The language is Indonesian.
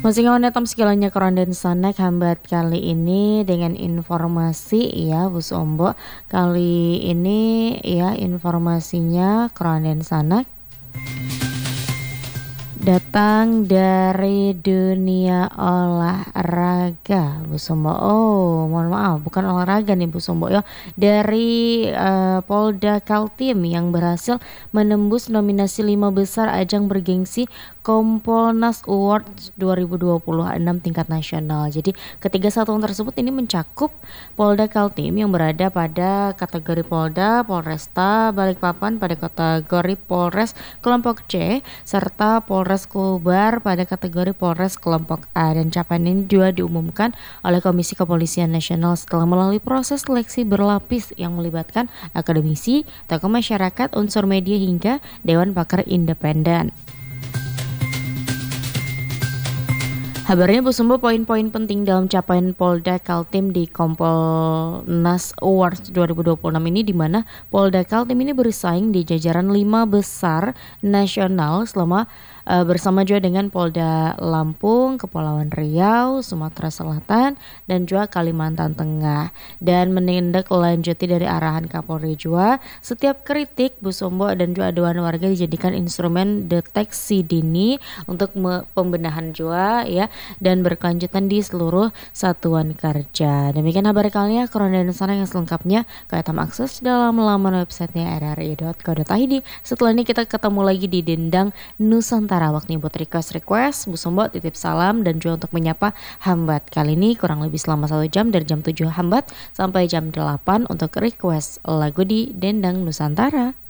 Masih netam segalanya korondan sanak hambat kali ini dengan informasi ya Bus Ombo. Kali ini ya informasinya korondan sanak datang dari dunia olahraga Bu Sombo. Oh, mohon maaf, bukan olahraga nih Bu Sombo ya. Dari Polda Kaltim yang berhasil menembus nominasi 5 besar ajang bergengsi Kompolnas Awards 2026 tingkat nasional. Jadi ketiga satuan tersebut ini mencakup Polda Kaltim yang berada pada kategori Polda, Polresta Balikpapan pada kategori Polres kelompok C, serta Polres Kobar pada kategori Polres kelompok A, dan capaian ini juga diumumkan oleh Komisi Kepolisian Nasional setelah melalui proses seleksi berlapis yang melibatkan akademisi, tokoh masyarakat, unsur media hingga Dewan Pakar Independen. Kabarnya Bu Sumbo, poin-poin penting dalam capaian Polda Kaltim di Kompolnas Awards 2026 ini, di mana Polda Kaltim ini bersaing di jajaran 5 besar nasional selama bersama juga dengan Polda Lampung, Kepulauan Riau, Sumatera Selatan, dan juga Kalimantan Tengah. Dan menindaklanjuti dari arahan Kapolri juga, setiap kritik Bu Sumbo dan juga aduan warga dijadikan instrumen deteksi dini untuk pembenahan juga ya, dan berkelanjutan di seluruh satuan kerja. Demikian kabar kalian, korondan sana yang selengkapnya kalian akses dalam laman websitenya rri.co.id. Setelah ini kita ketemu lagi di Dendang Nusantara. Waktunya buat request Bu Sombo, titip salam dan juga untuk menyapa hambat. Kali ini kurang lebih selama 1 jam dari jam 7 hambat sampai jam 8 untuk request lagu di Dendang Nusantara.